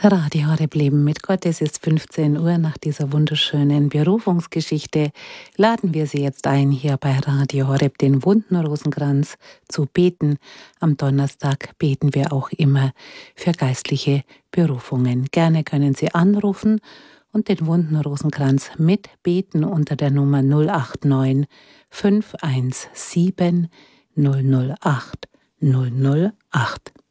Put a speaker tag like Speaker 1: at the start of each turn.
Speaker 1: Radio Horeb Leben mit Gott. Es ist 15 Uhr. Nach dieser wunderschönen Berufungsgeschichte laden wir Sie jetzt ein, hier bei Radio Horeb den wunden Rosenkranz zu beten. Am Donnerstag beten wir auch immer für geistliche Berufungen. Gerne können Sie anrufen und den wunden Rosenkranz mitbeten unter der Nummer 089 517 008 008.